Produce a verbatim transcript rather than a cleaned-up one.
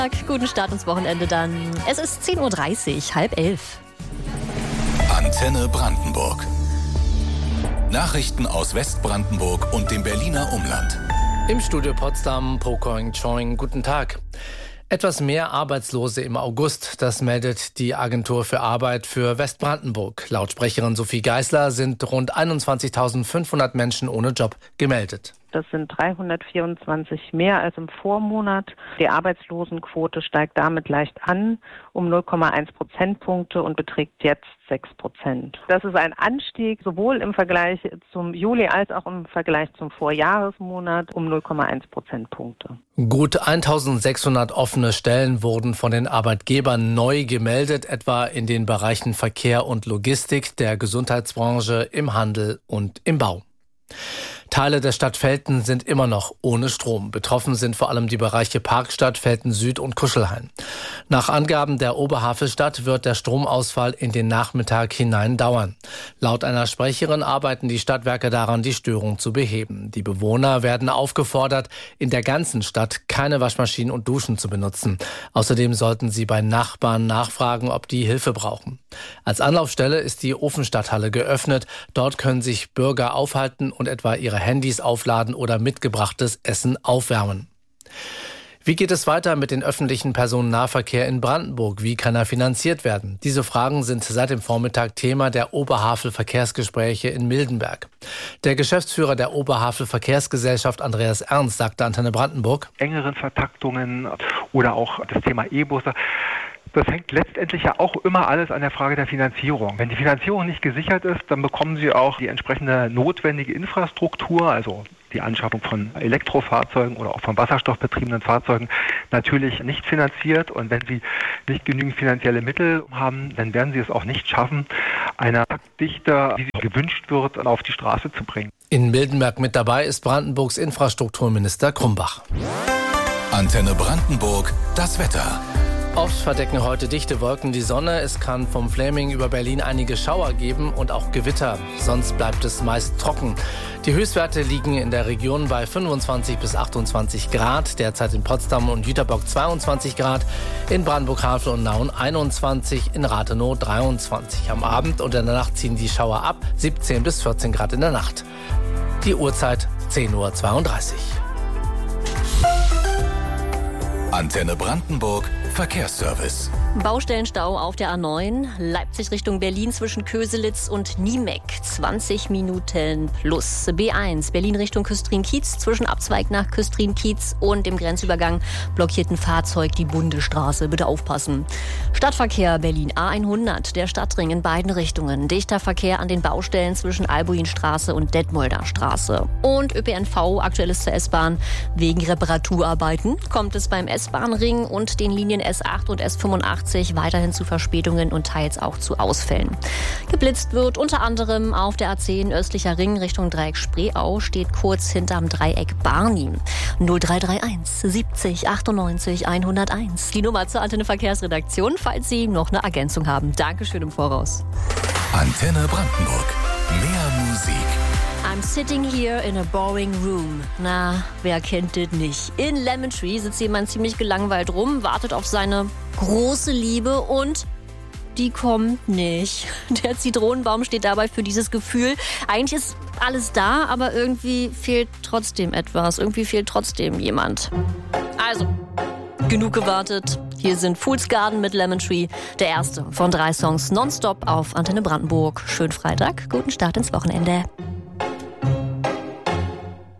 Guten Start ins Wochenende dann. Es ist zehn Uhr dreißig, halb elf. Antenne Brandenburg. Nachrichten aus Westbrandenburg und dem Berliner Umland. Im Studio Potsdam, Pokoing Choing, guten Tag. Etwas mehr Arbeitslose im August, das meldet die Agentur für Arbeit für Westbrandenburg. Laut Sprecherin Sophie Geisler sind rund einundzwanzigtausendfünfhundert Menschen ohne Job gemeldet. Das sind dreihundertvierundzwanzig mehr als im Vormonat. Die Arbeitslosenquote steigt damit leicht an um null Komma eins Prozentpunkte und beträgt jetzt sechs Prozent. Das ist ein Anstieg sowohl im Vergleich zum Juli als auch im Vergleich zum Vorjahresmonat um null Komma eins Prozentpunkte. Gut eintausendsechshundert offene Stellen wurden von den Arbeitgebern neu gemeldet, etwa in den Bereichen Verkehr und Logistik, der Gesundheitsbranche, im Handel und im Bau. Teile der Stadt Velten sind immer noch ohne Strom. Betroffen sind vor allem die Bereiche Parkstadt, Velten Süd und Kuschelhain. Nach Angaben der Oberhavelstadt wird der Stromausfall in den Nachmittag hinein dauern. Laut einer Sprecherin arbeiten die Stadtwerke daran, die Störung zu beheben. Die Bewohner werden aufgefordert, in der ganzen Stadt keine Waschmaschinen und Duschen zu benutzen. Außerdem sollten sie bei Nachbarn nachfragen, ob die Hilfe brauchen. Als Anlaufstelle ist die Ofenstadthalle geöffnet. Dort können sich Bürger aufhalten und etwa ihre Handys aufladen oder mitgebrachtes Essen aufwärmen. Wie geht es weiter mit dem öffentlichen Personennahverkehr in Brandenburg? Wie kann er finanziert werden? Diese Fragen sind seit dem Vormittag Thema der Oberhavel-Verkehrsgespräche in Mildenberg. Der Geschäftsführer der Oberhavel-Verkehrsgesellschaft, Andreas Ernst, sagte Antenne Brandenburg: Engeren Vertaktungen oder auch das Thema E-Busse. Das hängt letztendlich ja auch immer alles an der Frage der Finanzierung. Wenn die Finanzierung nicht gesichert ist, dann bekommen Sie auch die entsprechende notwendige Infrastruktur, also die Anschaffung von Elektrofahrzeugen oder auch von wasserstoffbetriebenen Fahrzeugen, natürlich nicht finanziert. Und wenn Sie nicht genügend finanzielle Mittel haben, dann werden Sie es auch nicht schaffen, eine Taktdichte, wie sie gewünscht wird, auf die Straße zu bringen. In Mildenberg mit dabei ist Brandenburgs Infrastrukturminister Krumbach. Antenne Brandenburg, das Wetter. Oft verdecken heute dichte Wolken die Sonne. Es kann vom Fläming über Berlin einige Schauer geben und auch Gewitter. Sonst bleibt es meist trocken. Die Höchstwerte liegen in der Region bei fünfundzwanzig bis achtundzwanzig Grad. Derzeit in Potsdam und Jüterbock zweiundzwanzig Grad. In Brandenburg-Havel und Nauen einundzwanzig. In Rathenow dreiundzwanzig. Am Abend und in der Nacht ziehen die Schauer ab. siebzehn bis vierzehn Grad in der Nacht. Die Uhrzeit zehn Uhr zweiunddreißig. Antenne Brandenburg Verkehrsservice. Baustellenstau auf der A neun, Leipzig Richtung Berlin zwischen Köselitz und Niemek, zwanzig Minuten plus. B eins, Berlin Richtung Küstrin-Kiez, zwischen Abzweig nach Küstrin-Kiez und dem Grenzübergang blockiert ein Fahrzeug die Bundesstraße. Bitte aufpassen. Stadtverkehr Berlin A hundert, der Stadtring in beiden Richtungen. Dichter Verkehr an den Baustellen zwischen Albuinstraße und Detmolder Straße. Und ÖPNV, aktuelles zur S-Bahn. Wegen Reparaturarbeiten kommt es beim S-Bahn-Ring und den Linien S acht und S fünfundachtzig weiterhin zu Verspätungen und teils auch zu Ausfällen. Geblitzt wird unter anderem auf der A zehn östlicher Ring Richtung Dreieck Spreeau, steht kurz hinterm Dreieck Barni. null drei drei eins siebzig achtundneunzig hunderteins. Die Nummer zur Antenne Verkehrsredaktion, falls Sie noch eine Ergänzung haben. Dankeschön im Voraus. Antenne Brandenburg. Mehr Musik. I'm sitting here in a boring room. Na, wer kennt das nicht? In Lemon Tree sitzt jemand ziemlich gelangweilt rum, wartet auf seine große Liebe und die kommt nicht. Der Zitronenbaum steht dabei für dieses Gefühl. Eigentlich ist alles da, aber irgendwie fehlt trotzdem etwas. Irgendwie fehlt trotzdem jemand. Also, genug gewartet. Hier sind Fool's Garden mit Lemon Tree. Der erste von drei Songs nonstop auf Antenne Brandenburg. Schönen Freitag, guten Start ins Wochenende.